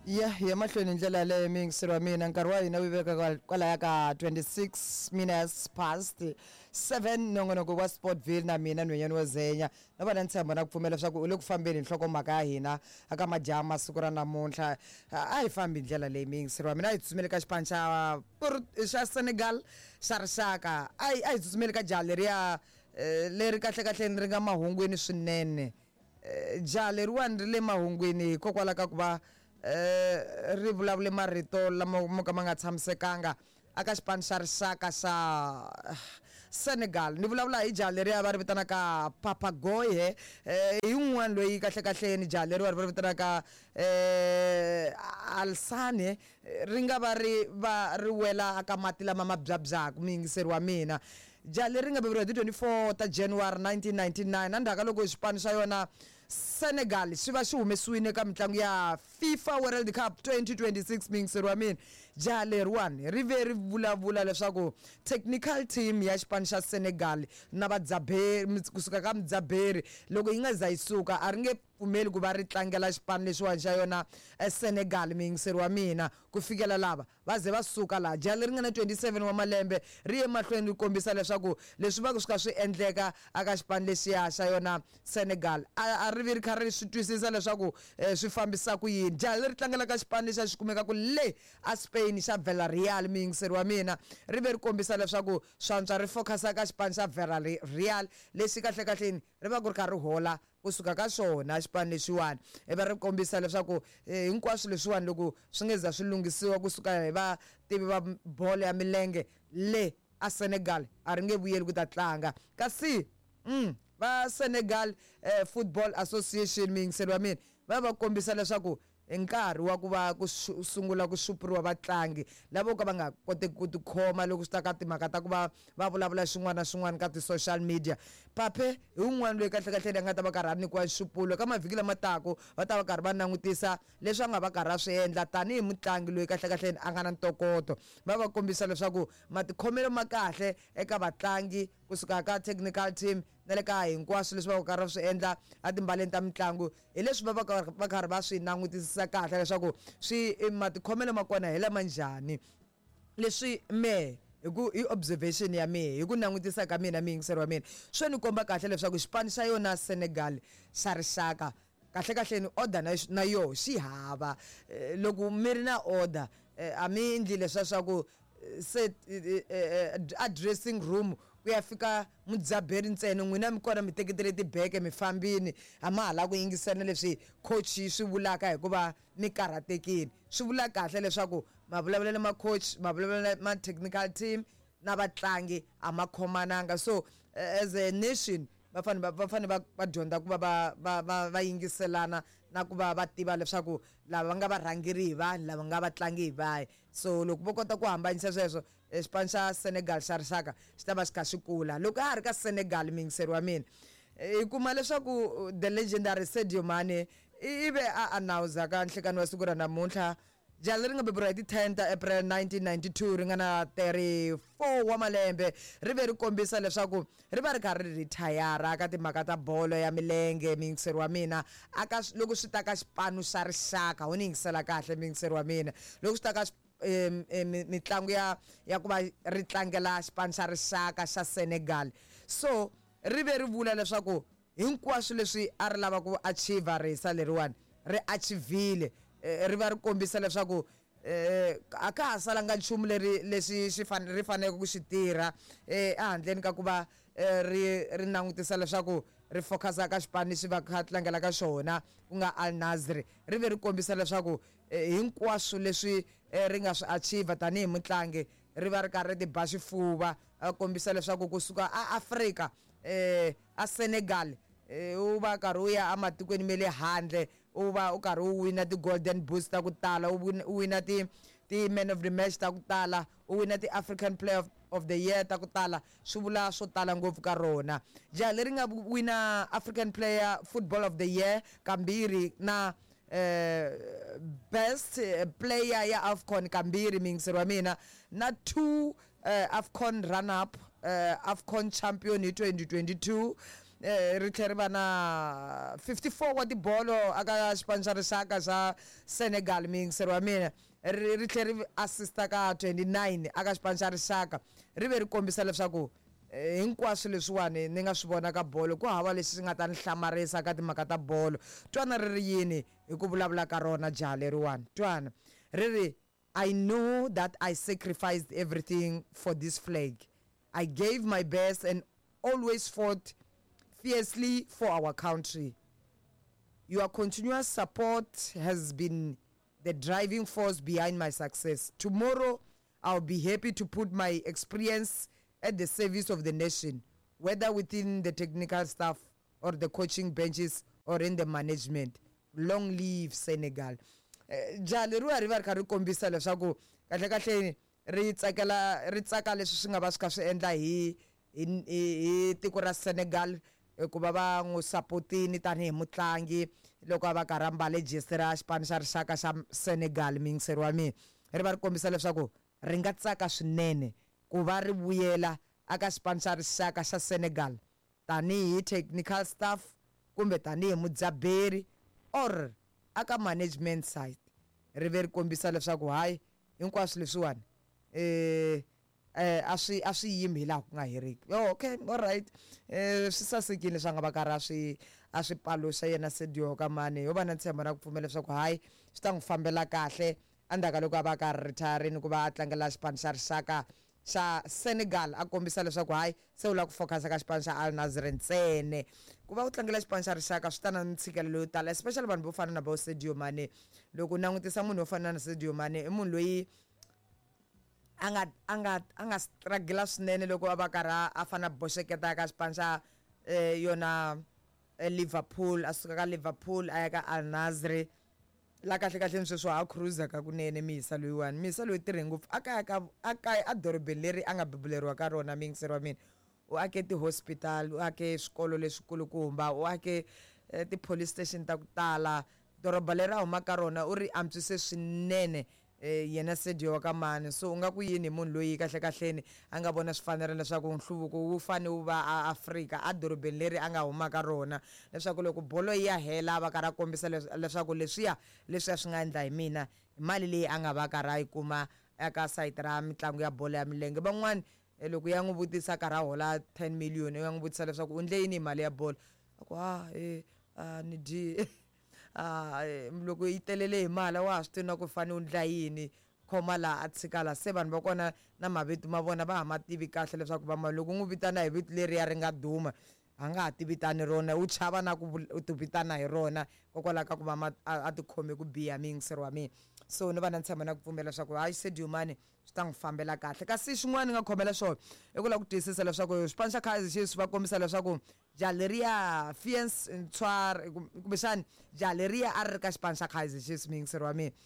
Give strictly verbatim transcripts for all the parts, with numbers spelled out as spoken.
Yeah, yeah, mahlweni indlela le mingisirwa mina nkarhi wa hina wiveka kwalaya ka twenty-six minutes past seven nongonoko kwa Sportville na mina Nwenyani Wezenya noba nantshemba na kupfumela leswaku u le ku fambeni nhloko mhaka ya hina aka majama siku ra namuntlha a hi fambi indlela leyi mingisirwa mina a hi tsutsumeli ka xipano xa xa Senegal xa rixaka a hi a hi tsutsumeli ka jaha leriya leri kahle kahle ri nga mahungwini swinene jaha leriwani ri le mahungwini hikokwalaho ka ku va eh ri vulavule marito lama mo ka ma nga tshamisekanga aka xipano xa rixaka xa Senegal ni vulavula hi jaha leriya va ri vitanaka Papa Gueye eh hi un'wana loyi kahle kahle ni jaha leriwa ri vitanaka eh Alsane ri nga va ri va ri wela aka mati lama ma byabyaku mingiseri wa mina jaha leri nga beburiwa hi twenty-four ta January nineteen ninety-nine andhaka loko xipano xa yona Senegal swi va swi humesiwile ka mitlangu ya FIFA World Cup twenty twenty-six mingiseri wa mina jaha leriwani ri ve ri vulavula leswaku technical team ya xipano xa Senegal na vadzaberi kusuka ka mdzaberi loko yi nga za yisuka a ri nge pfumeli ku va ri tlangela xipano lexiwani xa yona Senegal mingiseri wa mina ku fikela lava va ze va suka la jaha leri nga na twenty-seven wa malembe ri ye mahlweni ri kombisa leswaku leswi va ku swi ka swi endleka aka xipano lexiya xa yona Senegal a ri vi ri kha ri swi twisisa leswaku swi fambisa ku yini jaha leri tlangelaka xipano lexiya xi kumeka ku le a Spain xa Villarreal mingiseri wa mina ri ve ri kombisa leswaku swantswa ri focusa ka xipano xa Villarreal lexi kahle kahleni ri va ku ri kha ri hola kusuka ka swona xipano lexiwani e va ri kombisa leswaku hinkwaswo leswiwani loko swi nge za swi lunghisiwa kusuka hi va tivi va bolo ya milenge le a Senegal a ri nge vuyeli ku ta tlanga kasi mm va Senegal eh, Football Association mingiseri wa mina va va kombisa leswaku nkarhi wa ku va ku sungula ku xupuriwa vatlangi lavo ka va nga koti ku tikhoma loko swi ta ka timhaka ta ku va va vulavula xin'wana na xin'wana ka ti-social media Pape hi un'wana loyi kahle kahle nga ta va karhi a nyikiwa nxupulo ka mavhiki lama tako va ta va karhi va langutisa leswi a nga va karhi a swi endla tanihi mutlangi loyi kahle kahle a nga na ntokoto va va kombisa leswaku matikhomelo ma kahle eka vatlangi kusuka ka technical team na le ka hinkwaswo leswi va karhi swi endla a timbaleni ta mitlangu hi leswi va va karhi va swi langutisisa kahle leswaku swi matikhomelo ma kona hi lama njhani leswi me hi ku i observation ya me hi ku langutisa ka mina mingiseri wa mina swi ni komba kahle leswaku xipano xa yona Senegal xa rixaka kahle kahle ni order na na yo xi hava loko mi ri na order a mi endli leswa swa ku set a dressing room ku ya fika mudzaberi ntsena n'wina mi kona mi teketele tibeke mi fambini a ma hala ku yingisana leswi coach swi vulaka hikuva mi karhatekini swi vula kahle leswaku mavulavulelo ma coach mavulavulelo ma technical team na vatlangi a ma khomananga so as a nation va fane va fane va dyondza ku va va va va yingiselana na ku va va tiva leswaku lava nga va rhangeri hi vanhu lava nga va tlangi hi vahi so loko vo kota ku hambanyisa sweswo xipano xa Senegal xa rixaka xi ta va xi kha xi kula loko a ri ka Senegal mingiseri wa mina hi kuma leswaku the legendary Sadio Mane ive a announce ka nhlekani wa siku ra namuntlha jaha leri nga beburiwa hi ti ten ta April nineteen ninety-two ri nga na thirty-four wa malembe ri ve ri kombisa leswaku ri va ri kha ri retire ka timhaka ta bolo ya milenge mingiseri wa mina aka loko swi ta ka xipano xa rixaka ho ni yingisela kahle mingiseri wa mina loko swi ta ka mitlangu ya ya ku va ri tlangela xipano xa rixaka xa Senegal so ri ve ri vula leswaku hinkwaswo leswi a ri lava ku achieve risa leriwani ri achievile ri va ri kombisa leswaku eh a ka ha salanga nchumu leri leswi swi fanele ri fanele ku swi tirha eh ehandleni ka ku va ri ri langutisa leswaku ri focusa ka xipano lexi va kha tlangela ka xona ku nga Al Nassr ri ve ri kombisa leswaku hinkwaswo leswi ri nga swi achieve tanihi mutlangi ri va ri karhi ti ba xifuva a kombisa leswaku kusuka a Africa eh a Senegal u va karhi u ya ematikweni me le handle u va u karhi u wina ti golden boots ta ku tala u wina ti ti man of the match ta ku tala u wina ti African player of, of the year ta ku tala swi vula swo tala ngopfu ka rona jaha leri nga wina African player football of the year kambirhi na uh, best player ya AFCON kambirhi mingiseri wa mina na two uh, AFCON run up uh, AFCON champion hi twenty twenty-two eh ri tlhela ri va na fifty-four wa tibolo aka xipano xa rixaka xa Senegal mingiseri wa mina ri ri tlhela ri assista ka twenty-nine aka xipano xa rixaka ri ve ri kombisa leswaku hinkwaswo leswiwani ni nga swi vona ka bolo ku hava leswi nga ta ni hlamarisa ka timhaka ta bolo twana ri ri yini hi ku vulavula ka rona jaha leriwani twana ri ri I know that I sacrificed everything for this flag. I gave my best and always fought fiercely for our country. Your continuous support has been the driving force behind my success. Tomorrow, I'll be happy to put my experience at the service of the nation, whether within the technical staff or the coaching benches or in the management. Long live Senegal. Jale ru arriva ri kha ri kombisa leswaku kahle kahle ri tsakela ri tsaka leswi swi nga va swi kha swi endla hi hi tiko ra Senegal ku va va n'wi supportini tanihi mutlangi loko va karhi mbale jesi ra xipano xa rixaka xa Senegal mingiseri wa mina ri va ri kombisa leswaku ri nga tsaka swinene ku va ri vuyela aka xipano xa rixaka xa Senegal tanihi technical staff kumbe tanihi mudzaberi or aka management side ri ve ri kombisa leswaku hayi hinkwaswo leswiwani eh eh a swi a swi yimi hilaha ku nga heriki oh okay all right eh swi sasekile swa nga va karhi a swi a swi paluxa yena Sadio Kamane yo va na ntshembo na ku pfumela leswaku hayi swi ta n'wi fambela kahle andaka loko a va karhi retiring ku va a tlangela xipano xa rixaka xa Senegal a kombisa leswaku hayi se u la ku focus ka xipano xa Al Nassr ntsene ku va u tlangela xipano xa rixaka swi ta na ntshikelelo yo tala especially vanhu vo fana na vo Sadio Mane loko u langutisa munhu wo fana na Sadio Mane i munhu loyi a nga a nga a nga struggle swinene loko a va karhi a fana boxeketa ka xipano xa yona Liverpool a suka ka Liverpool a ya ka Al Nassr la kahle kahle sweswo a cruiser ka kunene misa loyiwani misa loyi tirhe ngopfu aka ka aka adorobeni leri a nga bibuleriwa ka rona mingiseri wa mina u ake ti-hospital u ake swikolo leswikulukumba u ake ti-police station ta ku tala doroba leri a huma ka rona u ri antswise swinene yena Sadio Kamane so u nga ku yini munhu loyi kahle kahleni a nga vona swi fanerile leswaku nhluvuko wu fane wu va a Afrika adorobeni leri a nga huma ka rona leswaku loko bolo yi ya hela va karhi a kombisa leswaku leswiya leswiya swi nga endla hi mina hi mali leyi a nga va karhi a yi kuma eka site ra mitlangu ya bolo ya milenge van'wani loko ya n'wi vutisa karhi a hola ten million ya n'wi vutisa leswaku u endle yini hi mali ya bolo a ku ha eh ni dyi ah loko yi telele hi mali wa swi tiva ku fane u ndla yini khoma la a tshikala se vanhu va kona na mavito ma vona va ha ma tivi kahle leswaku va ma loko n'wi vitana hi vito leri ya ri nga duma a nga ha ti vitani rona u chava na ku u ti vitana hi rona kokwalaho ka ku va a ti khome ku biha mingiseri wa mina so ni va na ntshembo na ku pfumela leswaku hayi Sadio Mane swi ta n'wi fambela kahle kasi xin'wana ni nga khomela xona i ku lava ku twisisa leswaku xipano xa Kaizer Chiefs va kombisa leswaku Jaleria Fiens Ntshwari kumbexani Jaleria a ri ka xipano xa Kaizer Chiefs mingiseri wa mina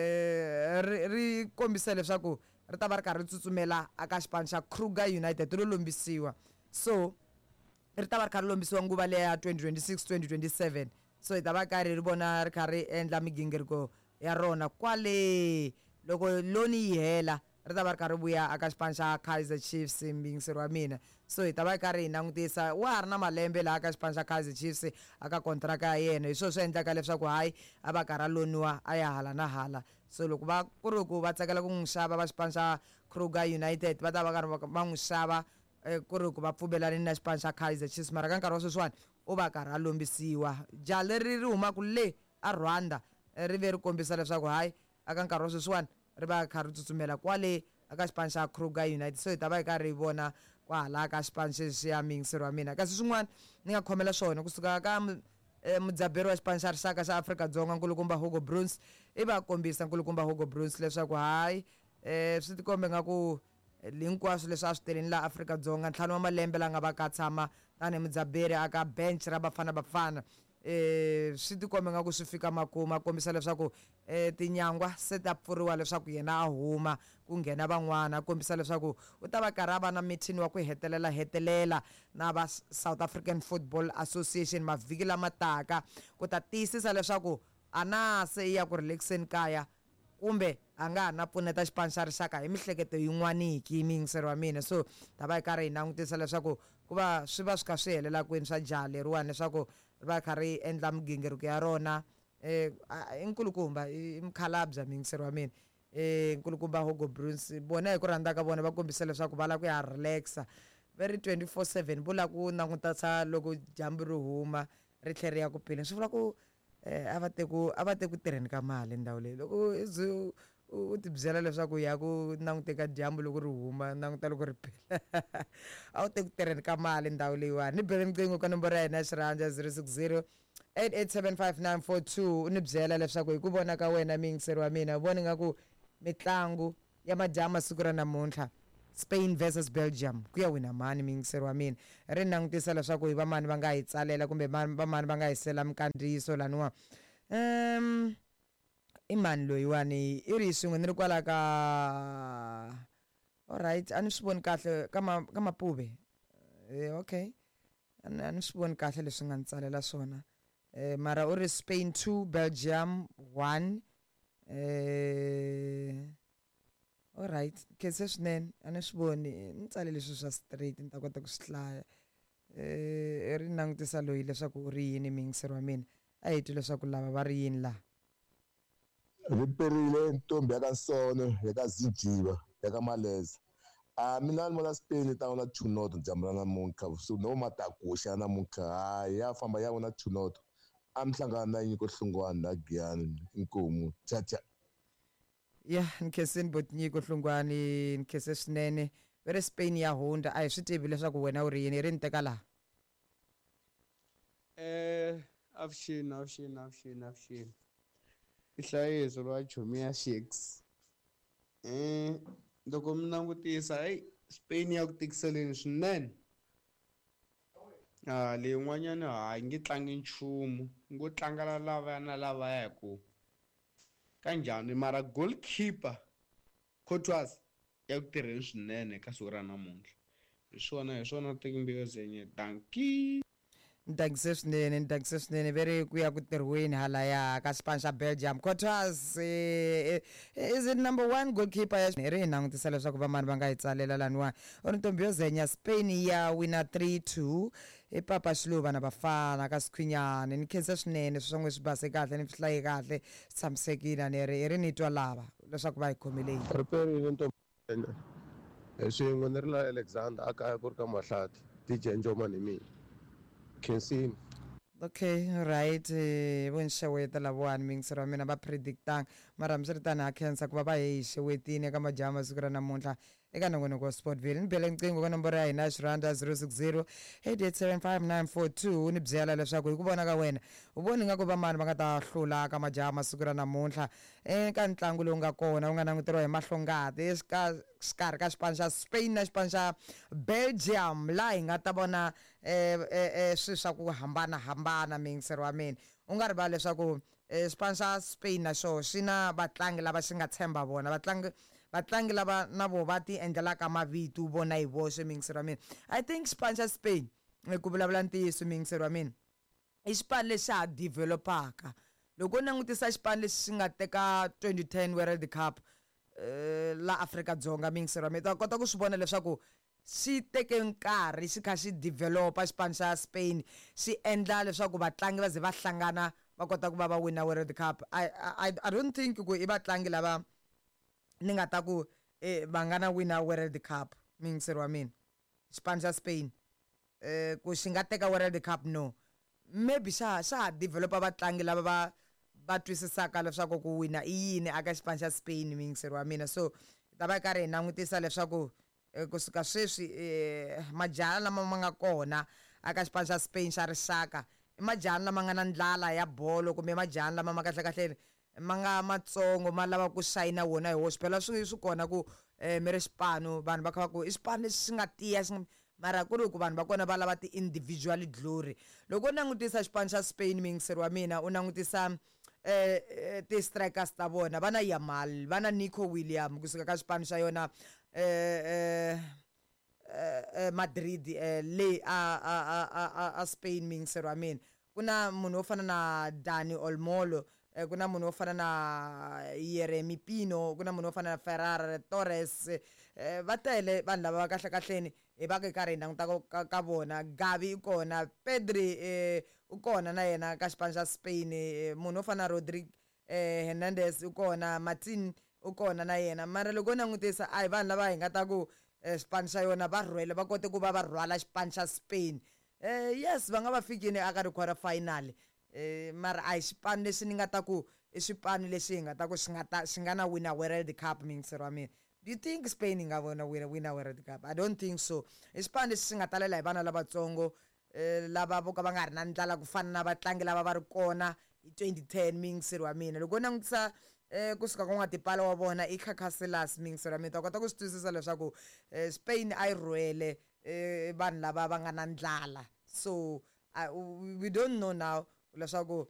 eh ri kombisa leswaku ri ta va ri karhi ri tsutsumela aka xipano xa Kruger United ro lombisiwa so ri ta va ri karhi lombisiwa nguva leya twenty twenty-six twenty twenty-seven so hi ta va karhi ri vona ri karhi endla migingiriko ya rona kwale loko loni yi hela ri ta va ri karhi vuya aka xipano xa Kaizer Chiefs mingiseri wa mina so hi ta va karhi hi langutisa wa ha ri na malembe laha ka xipano xa Kaizer Chiefs aka kontraka ya yena hi swona swi endlaka leswaku hayi a va karhi a loniwa a ya hala na hala so loko va ku ri ku va tsakela ku n'wi xava va xipano xa Kruger United va ta va karhi va n'wi xava ku ri ku va pfumelani na xipano xa Kaizer Chiefs mara ka nkarhi wa sweswiwani u va karhi a lombisiwa jale ri ri humaku le a Rwanda ri ve ri kombisa leswaku hayi aka nkarhi wa sweswiwani ri va karhi tsutsumela kwale aka xipano xa Kruger United so hi ta va hi karhi hi vona kwahala ka xipano xexiya mingiseri wa mina kasi swin'wana ni nga khomela swona kusuka ka mudzaberi wa xipano xa rixaka xa Afrika-Dzonga nkulukumba Hugo Bruce i va kombisa nkulukumba Hugo Bruce leswaku hayi eh swi tikombe nga ku hinkwaswo leswi a swi teleni laha Afrika-Dzonga ntlhanu wa malembe la nga va ka tshama tanihi mudzaberi aka bench ra Bafana Bafana eh swi tikombe nga ku swi fika makumu a kombisa leswaku eh tinyangwa se ta pfuriwa leswaku yena a huma ku nghena van'wana a kombisa leswaku u ta va karhi a va na meeting wa ku hetelela hetelela na va South African Football Association mavhiki lama taka ku ta tiyisisa leswaku a na se ya ku relaxeni kaya kumbe a nga ha na pfuneta xipano xa rixaka hi mihleketo yin'waniki mingiseri wa mina so ta va hi karhi hi langutisa leswaku kuva swi va swi kha swi helela kwini swa jaha leriwani leswaku ri va kha ri endla migingiriko ya rona eh i nkulukumba i mkhalabya mingiseri wa mina eh nkulukumba Hogo Bruce bona hi ku rhandza ka vona va kombisa leswaku va la ku ya relaxa very twenty-four seven vula ku langutisa loko dyambu ri huma ri tlheri ya ku pila swi vula ku eh a va te ku a va te ku tirheni ka mali ndhawu leyi loko u ti byela leswaku ya ku languteka dyambu loko ri huma languta loko ri pila a wu te ku tirheni ka mali ndhawu leyiwani ni bele riqingho ka nomboro ya hina xirhandza zero six zero eight eight seven five nine four two u ni byela leswaku hi ku vona ka wena mingiseri wa mina voni nga ku mitlangu ya majaha masiku ra namuntlha Spain versus Belgium ku ya wina mani mingiseri wa mina ri langutisa leswaku hi vamani va nga hi tsalela kumbe vamani va nga hi sela mkandziyiso laniwa um imani loyiwani i ri swin'we ni ri kwala ka alright a ni swi voni kahle ka ma ka Mapube eh okay a ni swi voni kahle leswi nga ni tsalela swona eh mara u ri Spain two Belgium one eh alright kese swinene a ni swi voni ni tsale leswi swa straight ni ta kota ku swi hlaya eh ri langutisa loyi leswaku u ri yini mingiseri wa mina a hi twi leswaku lava va ri yini la riperile ntombi ya ka Nsono ya ka Zijiba ya ka Maleza a mina ni vona Spain ta na two not dyambu ra namuntlha so no matakusha namuntlha hayi ya famba ya vona two not a mihlangana na nyiko hlungwana na Giyani inkomu cha cha ya nkeseni botnyiko hlungwani nkese swinene vere Spain ya Honda a hi swi tivi leswaku wena u ri yini ri nteka la eh afshini afshini afshini afshini ihlayiso lwa chomi ya Shakes eh loko mi langutisa hey Spain ya ku tikiseleni swinene ah leyin'wanyana ha nge tlangi nchumu ngo tlangela lava na lava ya ku kanjani mara goalkeeper Courtois ya ku tirheni swinene ka siku ra namuntlha hi swona hi swona tikimbiko zenye danki ndakise swinene ndakise swinene veri ku ya ku tirhweni hala ya ka xipano xa Belgium Courtois eh, is it number one goalkeeper ya ri langutisa leswaku vamani va nga hi tsalela laniwa u ri ntombi yo zenya Spain ya wina three two i Papa Xiluva na Bafana ka Sikhwinyane ni khensa swinene swi swin'we swi base kahle ni swi hlaye kahle tshamisekile ni ri ri ni twa lava leswaku va hi khomeleni riperile ntombi swin'we ni ri la Alexander a kaya ku ri ka Mahlati D J Njoma ni mina khensini okay right eh vo nxeweta lavawani mingiseri wa mina va predictang mara miswiritani ha khensa ku va va hi xewetini eka majaha masiku ra namuntlha eka nongonoko wa Sportville ni bele nqingho ka nomboro ya hina xirhandza zero six zero eight eight seven five nine four two ni byela leswaku hi ku vona ka wena u voni nga ku vamani va nga ta hlula ka majaha masiku ra namuntlha eka ntlangu lowu nga kona u nga languteriwa hi mahlongati exikarhi ka xipano xa Spain na xipano xa Belgium laha hi nga ta vona eh swi swa ku hambanahambana mingiseri wa mina u nga ri va leswaku xipano xa Spain na xo xi na vatlangi lava xi nga tshemba vona vatlangi vatlangi lava na vo va ti endlelaka mavito vona hi voxe mingiseri wa mina I think xipano xa Spain ku vulavula ntiyiso mingiseri wa mina i xipano lexi ha developaka loko u langutisa xipano lexi xi nga teka twenty ten World Cup la Afrika-Dzonga mingiseri wa mina ta kota ku swi vona leswaku xi teke nkarhi xi kha xi developa xipano xa Spain xi endla leswaku vatlangi va ze va hlangana va kota ku va va wina World Cup I, I, I don't think ku i vatlangi lava ni nga ta ku eh va nga na wina World Cup mingiseri wa mina xipano xa Spain eh ku xi nga teka World Cup no maybe xa xa developa vatlangi lava va va twisisaka leswaku ku wina i yini aka xipano xa Spain mingiseri wa mina so ta va karhi hi langutisa leswaku kusuka sweswi majaha lama ma nga kona aka xipano xa Spain xa rixaka i majaha lama nga na ndlala ya bolo kumbe majaha lama ma kahle kahle ma nga matsongo ma lava ku shayina wona hi woxe phela swi swi kona ku mi ri xipano vanhu va kha va ku i xipano lexi xi nga tiya mara ku ri ku vanhu va kona va lava ti-individual glory loko u langutisa xipano xa Spain mingiseri wa mina u langutisa eh ti-strikers ta vona va na Yamal va na Nico Williams kusuka ka xipano xa yona eh eh Madrid eh le a a a a Spain mingiseri wa mina ku na munhu wo fana na Dani Olmo eh, ku na munhu wo fana na Yeremi Pino, ku na munhu wo fana na Ferrari Torres, eh, va tele vanhu lava va kahle kahleni hi va ke karhi hi languta ka vona. Gavi u kona, Pedri eh, u kona na yena ka xipano xa Spain, eh, munhu wo fana na Rodrigo eh, Hernandez u kona, Martin u kona na yena. Mara loko langutisa a hi vanhu lava hi nga ta ku xipano xa yona va rhwele va kote ku va va rhwala xipano xa Spain. Eh, yes va nga va fikini aka ri quarter final, eh, mara a hi xipano lexi ni nga ta ku i xipano lexi hi nga ta ku xi nga ta xi nga na wina World Cup mingisero wa mina. Do you think Spain nga vona wina wina World Cup? I don't think so. I xipano lexi xi nga talela hi vana lavatsongo eh, lava vo ka va nga ri na ndlala ku fana na vatlangi lava va ri kona hi twenty ten mingisero wa mina. Loko langutisa eh kusuka ku nga tipala wa vona i Casillas mingisero wa mina ta kota ku swi twisisa leswaku eh, Spain a yi rhwele eh vanhu lava va nga na ndlala. So uh, we don't know now leswaku